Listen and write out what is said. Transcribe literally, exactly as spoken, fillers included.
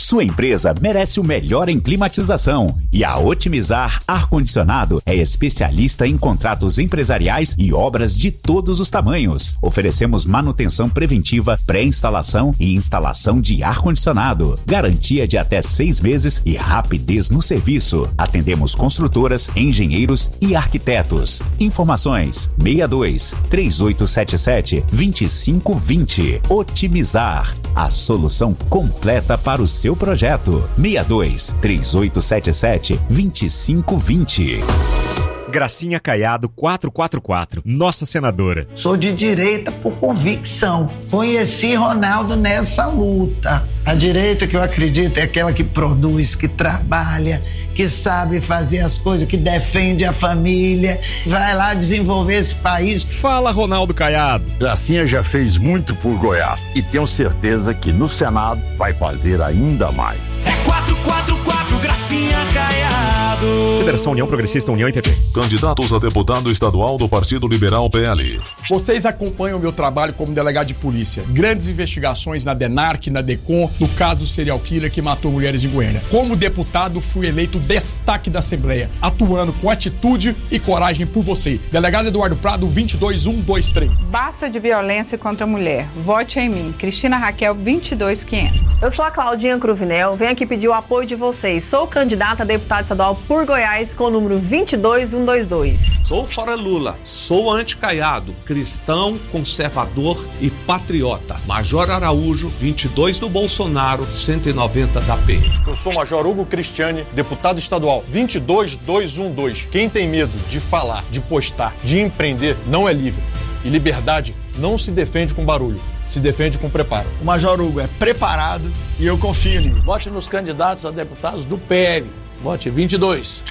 Sua empresa merece o melhor em climatização e a Otimizar Ar-Condicionado é especialista em contratos empresariais e obras de todos os tamanhos. Oferecemos manutenção preventiva, pré-instalação e instalação de ar-condicionado. Garantia de até seis meses e rapidez no serviço. Atendemos construtoras, engenheiros e arquitetos. Informações seis dois, três oito sete sete, dois cinco dois zero. Otimizar, a solução completa para o seu projeto. seis dois, três oito sete sete, dois cinco dois zero. Gracinha Caiado quatrocentos e quarenta e quatro, nossa senadora. Sou de direita por convicção. Conheci Ronaldo nessa luta. A direita que eu acredito é aquela que produz, que trabalha, que sabe fazer as coisas, que defende a família, vai lá desenvolver esse país. Fala, Ronaldo Caiado. Gracinha já fez muito por Goiás e tenho certeza que no Senado vai fazer ainda mais. É quatrocentos e quarenta e quatro, Gracinha Caiado. Federação União Progressista, União e P P. Candidatos a deputado estadual do Partido Liberal P L. Vocês acompanham o meu trabalho como delegado de polícia. Grandes investigações na DENARC, na DECOM, no caso do serial killer que matou mulheres em Goiânia. Como deputado, fui eleito destaque da Assembleia, atuando com atitude e coragem por você. Delegado Eduardo Prado, vinte e dois mil cento e vinte e três. Basta de violência contra a mulher. Vote em mim. Cristina Raquel, vinte e dois mil e quinhentos. Eu sou a Claudinha Cruvinel, venho aqui pedir o apoio de vocês. Sou candidata a deputada estadual por Goiás com o número vinte e dois mil cento e vinte e dois. Sou fora Lula, sou anticaiado, cristão, conservador e patriota. Major Araújo, vinte e dois do Bolsonaro, cento e noventa da P. Eu sou Major Hugo Cristiane, deputado estadual, vinte e dois mil duzentos e doze. Quem tem medo de falar, de postar, de empreender, não é livre. E liberdade não se defende com barulho, se defende com preparo. O Major Hugo é preparado e eu confio nele. Vote nos candidatos a deputados do P L. Vote vinte e dois.